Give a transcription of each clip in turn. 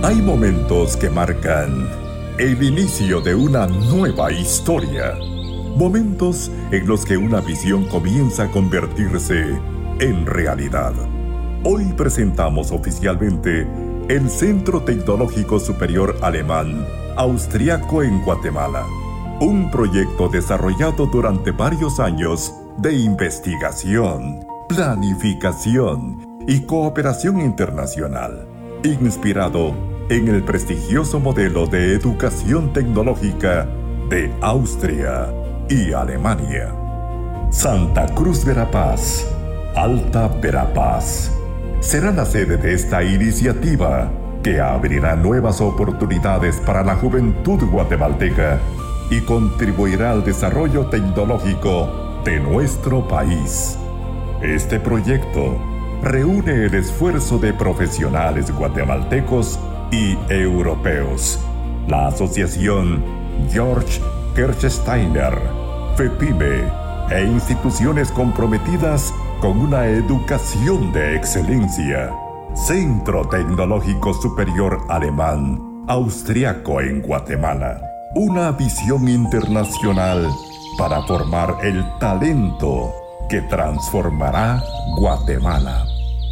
Hay momentos que marcan el inicio de una nueva historia. Momentos en los que una visión comienza a convertirse en realidad. Hoy presentamos oficialmente el Centro Tecnológico Superior Alemán Austriaco en Guatemala. Un proyecto desarrollado durante varios años de investigación, planificación y cooperación internacional, inspirado en el prestigioso modelo de educación tecnológica de Austria y Alemania. Santa Cruz Verapaz, Alta Verapaz, será la sede de esta iniciativa que abrirá nuevas oportunidades para la juventud guatemalteca y contribuirá al desarrollo tecnológico de nuestro país. Este proyecto reúne el esfuerzo de profesionales guatemaltecos y europeos, la Asociación Georg Kirchsteiner, FEPIME e instituciones comprometidas con una educación de excelencia. Centro Tecnológico Superior Alemán Austriaco en Guatemala. Una visión internacional para formar el talento que transformará Guatemala.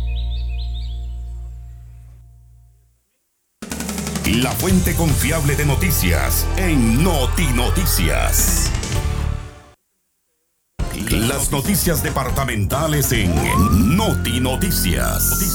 La fuente confiable de noticias en Notinoticias. Las noticias departamentales en Notinoticias.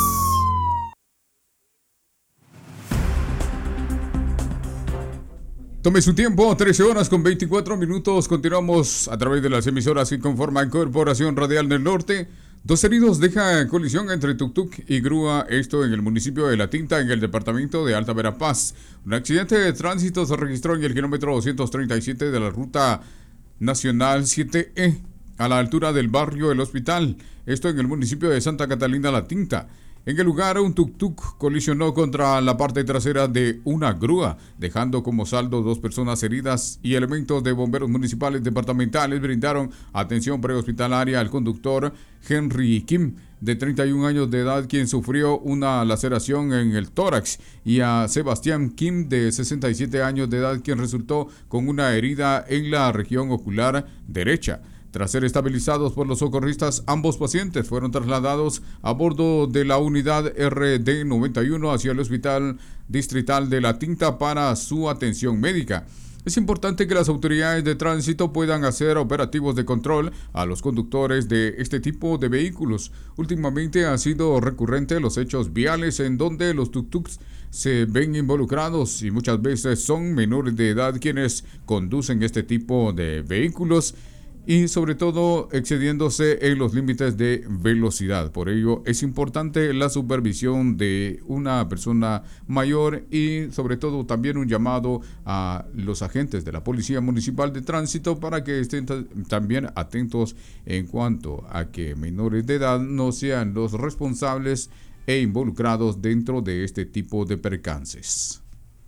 Tome su tiempo, 13 horas con 24 minutos. Continuamos a través de las emisoras que conforman Corporación Radial del Norte. 2 heridos deja colisión entre tuk-tuk y grúa, esto en el municipio de La Tinta, en el departamento de Alta Verapaz. Un accidente de tránsito se registró en el kilómetro 237 de la ruta nacional 7E, a la altura del barrio El Hospital, esto en el municipio de Santa Catalina La Tinta. En el lugar, un tuk-tuk colisionó contra la parte trasera de una grúa, dejando como saldo 2 personas heridas, y elementos de bomberos municipales departamentales brindaron atención prehospitalaria al conductor Henry Kim, de 31 años de edad, quien sufrió una laceración en el tórax, y a Sebastián Kim, de 67 años de edad, quien resultó con una herida en la región ocular derecha. Tras ser estabilizados por los socorristas, ambos pacientes fueron trasladados a bordo de la unidad RD91 hacia el Hospital Distrital de La Tinta para su atención médica. Es importante que las autoridades de tránsito puedan hacer operativos de control a los conductores de este tipo de vehículos. Últimamente han sido recurrentes los hechos viales en donde los tuk-tuks se ven involucrados y muchas veces son menores de edad quienes conducen este tipo de vehículos, y sobre todo excediéndose en los límites de velocidad. Por ello es importante la supervisión de una persona mayor y sobre todo también un llamado a los agentes de la Policía Municipal de Tránsito para que estén también atentos en cuanto a que menores de edad no sean los responsables e involucrados dentro de este tipo de percances.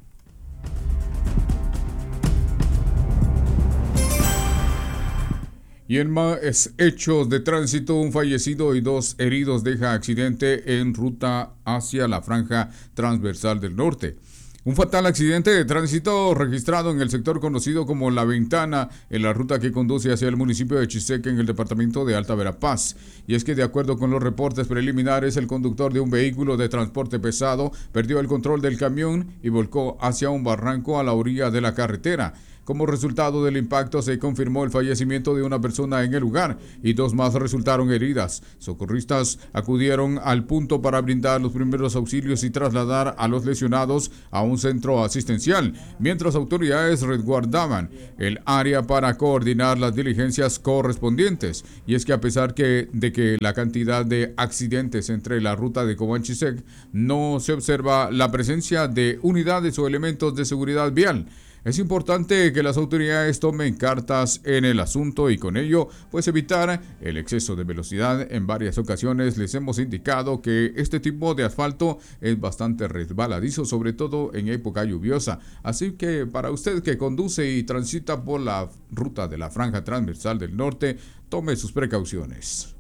Y en más hechos de tránsito, un fallecido y 2 heridos deja accidente en ruta hacia la franja transversal del norte. Un fatal accidente de tránsito registrado en el sector conocido como La Ventana, en la ruta que conduce hacia el municipio de Chiseque, en el departamento de Alta Verapaz. Y es que, de acuerdo con los reportes preliminares, el conductor de un vehículo de transporte pesado perdió el control del camión y volcó hacia un barranco a la orilla de la carretera. Como resultado del impacto, se confirmó el fallecimiento de una persona en el lugar y 2 más resultaron heridas. Socorristas acudieron al punto para brindar los primeros auxilios y trasladar a los lesionados a un centro asistencial, mientras autoridades resguardaban el área para coordinar las diligencias correspondientes. Y es que, a pesar de que la cantidad de accidentes entre la ruta de Cobán-Chisec, no se observa la presencia de unidades o elementos de seguridad vial. Es importante que las autoridades tomen cartas en el asunto y con ello pues evitar el exceso de velocidad. En varias ocasiones les hemos indicado que este tipo de asfalto es bastante resbaladizo, sobre todo en época lluviosa. Así que para usted que conduce y transita por la ruta de la franja transversal del norte, tome sus precauciones.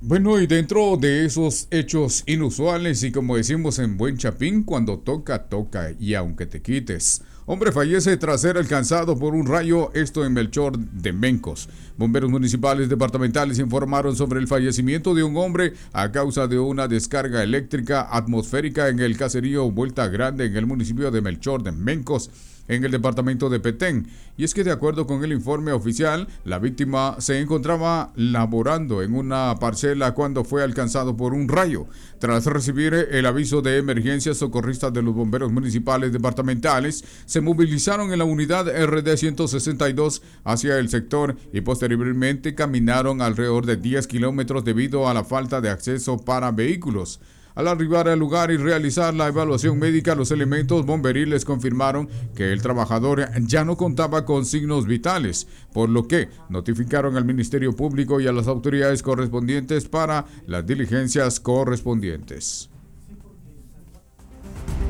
Bueno, y dentro de esos hechos inusuales y como decimos en buen chapín, cuando toca, toca y aunque te quites. Hombre fallece tras ser alcanzado por un rayo, esto en Melchor de Mencos. Bomberos municipales departamentales informaron sobre el fallecimiento de un hombre a causa de una descarga eléctrica atmosférica en el caserío Vuelta Grande en el municipio de Melchor de Mencos, en el departamento de Petén. Y es que de acuerdo con el informe oficial, la víctima se encontraba laborando en una parcela cuando fue alcanzado por un rayo. Tras recibir el aviso de emergencia, socorristas de los bomberos municipales departamentales se movilizaron en la unidad RD 162 hacia el sector y posteriormente caminaron alrededor de 10 kilómetros debido a la falta de acceso para vehículos. Al arribar al lugar y realizar la evaluación médica, los elementos bomberiles confirmaron que el trabajador ya no contaba con signos vitales, por lo que notificaron al Ministerio Público y a las autoridades correspondientes para las diligencias correspondientes.